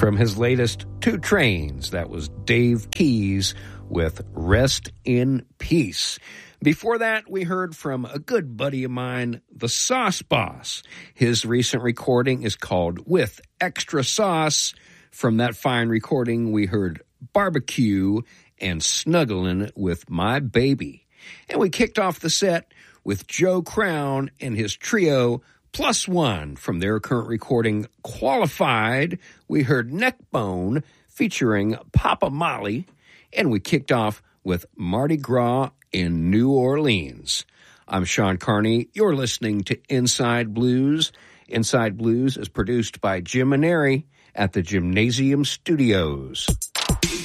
From his latest Two Trains, that was Dave Keys with Rest in Peace. Before that, we heard from a good buddy of mine, the Sauce Boss. His recent recording is called With Extra Sauce. From that fine recording, we heard Barbecue and Snuggling with My Baby. And we kicked off the set with Joe Crown and his trio, Plus One. From their current recording, Qualified, we heard Neckbone featuring Papa Molly. And we kicked off with Mardi Gras in New Orleans. I'm Sean Carney. You're listening to Inside Blues. Inside Blues is produced by Jim Maneri at the Gymnasium Studios.